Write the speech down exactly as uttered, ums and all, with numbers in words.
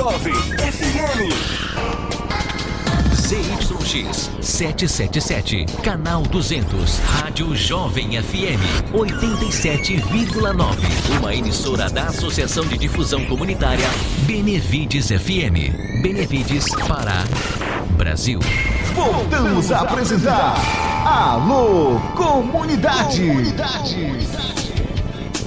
nove F M. Z Y X setecentos e setenta e sete, canal duzentos, Rádio Jovem F M oitenta e sete vírgula nove, uma emissora da Associação de Difusão Comunitária Benevides F M. Benevides, Pará, Brasil. Voltamos a apresentar Alô Comunidade. Comunidade.